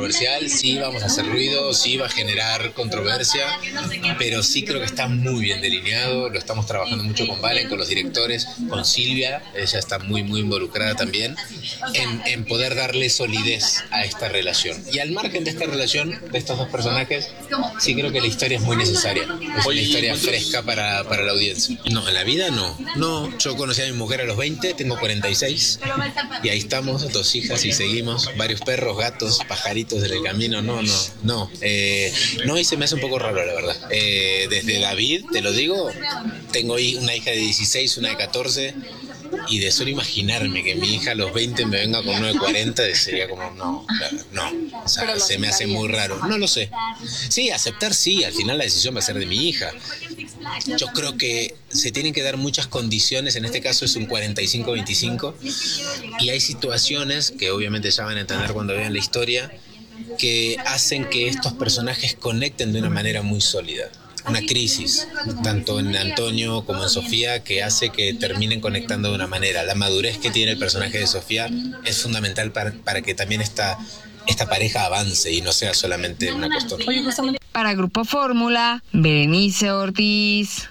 controversial, sí vamos a hacer ruido, sí va a generar controversia, pero sí creo que está muy bien delineado, lo estamos trabajando mucho con Valen, con los directores, con Silvia, ella está muy involucrada también, en poder darle solidez a esta relación. Y al margen de esta relación, de estos dos personajes, sí creo que la historia es muy necesaria, es una historia fresca para la audiencia. No, en la vida no, yo conocí a mi mujer a los 20, tengo 46, y ahí estamos, 2 hijas y seguimos, varios perros, gatos, pajaritos en el camino, no, y se me hace un poco raro, la verdad. Desde David, te lo digo, tengo una hija de 16, una de 14, y de solo imaginarme que mi hija a los 20 me venga con uno de 40, sería como, no, o sea, se me hace muy raro, no lo sé. Sí, aceptar sí, al final la decisión va a ser de mi hija. Yo creo que se tienen que dar muchas condiciones, en este caso es un 45-25, y hay situaciones que obviamente ya van a entender cuando vean la historia, que hacen que estos personajes conecten de una manera muy sólida. Una crisis, tanto en Antonio como en Sofía, que hace que terminen conectando de una manera. La madurez que tiene el personaje de Sofía es fundamental para que también esta pareja avance y no sea solamente una cuestión. Para Grupo Fórmula, Berenice Ortiz.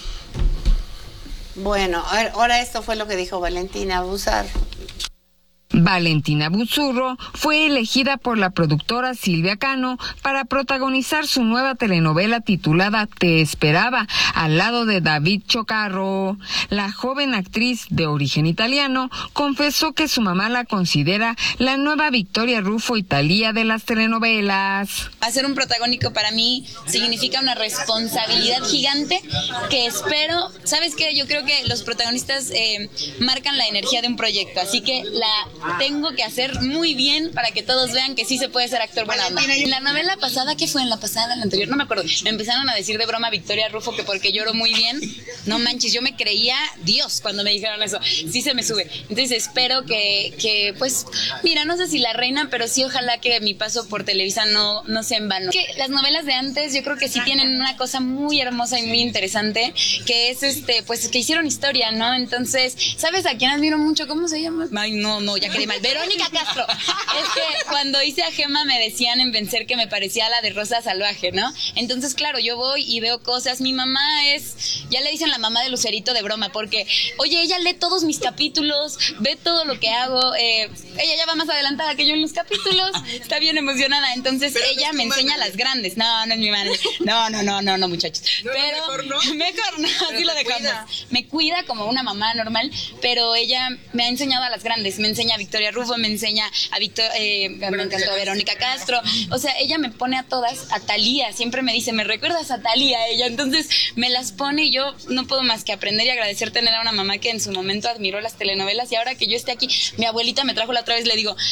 Bueno, ahora esto fue lo que dijo Valentina Buzar. Valentina Buzurro fue elegida por la productora Silvia Cano para protagonizar su nueva telenovela titulada Te Esperaba, al lado de David Chocarro. La joven actriz de origen italiano confesó que su mamá la considera la nueva Victoria Rufo y Thalía de las telenovelas. Hacer un protagónico para mí significa una responsabilidad gigante que espero, ¿sabes qué? Yo creo que los protagonistas marcan la energía de un proyecto, así que la tengo que hacer muy bien para que todos vean que sí se puede ser actor buena onda. En la novela pasada, ¿qué fue? En la pasada, en la anterior, no me acuerdo, me empezaron a decir de broma Victoria Rufo que porque lloro muy bien. No manches, yo me creía Dios cuando me dijeron eso, sí se me sube. Entonces espero que pues, mira, no sé si la reina, pero sí ojalá que mi paso por Televisa no sea en vano. Que las novelas de antes yo creo que sí tienen una cosa muy hermosa y muy interesante, que es pues que hicieron historia, ¿no? Entonces, ¿sabes a quién admiro mucho? ¿Cómo se llama? Ay, no, ya quedé mal. Verónica Castro. Es que cuando hice a Gema me decían en Vencer que me parecía la de Rosa Salvaje, ¿no? Entonces, claro, yo voy y veo cosas. Mi mamá ya le dicen la mamá de Lucerito de broma, porque, oye, ella lee todos mis capítulos, ve todo lo que hago, ella ya va más adelantada que yo en los capítulos, está bien emocionada, entonces ella me enseña las grandes. No es mi madre. No, muchachos. Pero mejor no, así lo dejamos. Me cuida como una mamá normal, pero ella me ha enseñado a las grandes, me enseña a Victoria Rufo, me enseña a me encantó a Verónica Castro, o sea, ella me pone a todas, a Thalía, siempre me dice, ¿me recuerdas a Thalía? Ella, entonces me las pone y yo no puedo más que aprender y agradecer tener a una mamá que en su momento admiró las telenovelas, y ahora que yo esté aquí, mi abuelita me trajo la otra vez, le digo,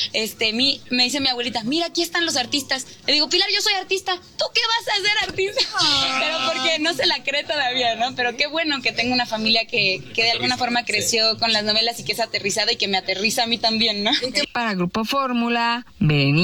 me dice mi abuelita, mira, aquí están los artistas, le digo, Pilar, yo soy artista, ¿tú qué vas a ser artista? Pero porque no se la cree todavía, ¿no? Pero qué bueno que tengo una familia que de alguna forma creció con las novelas y que es aterrizada y que me aterriza a mí también, ¿no? Para Grupo Fórmula, Berenice